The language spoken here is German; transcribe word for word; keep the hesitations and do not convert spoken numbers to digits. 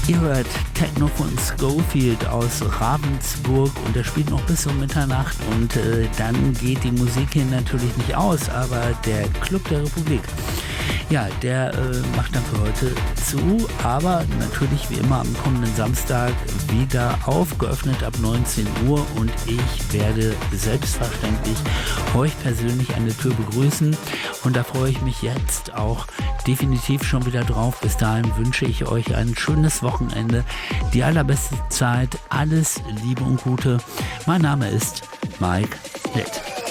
Ihr hört Techno von Scofield aus Ravensburg und der spielt noch bis um Mitternacht und äh, dann geht die Musik hier natürlich nicht aus, aber der Club der Republik, ja, der äh, macht dann für heute zu, aber natürlich wie immer am kommenden Samstag wieder aufgeöffnet ab neunzehn Uhr und ich werde selbstverständlich euch persönlich an der Tür begrüßen und da freue ich mich jetzt auch definitiv schon wieder drauf. Bis dahin wünsche ich euch ein schönes Wochenende, die allerbeste Zeit, alles Liebe und Gute. Mein Name ist Mike Litt.